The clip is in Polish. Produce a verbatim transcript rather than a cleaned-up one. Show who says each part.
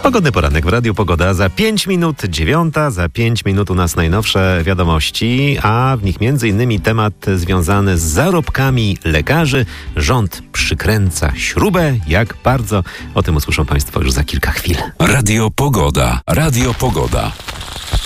Speaker 1: Pogodny poranek w Radiu Pogoda. Za pięć minut dziewiąta, za pięć minut u nas najnowsze wiadomości, a w nich między innymi temat związany z zarobkami lekarzy. Rząd przykręca śrubę. Jak bardzo? O tym usłyszą Państwo już za kilka chwil.
Speaker 2: Radio Pogoda. Radio Pogoda.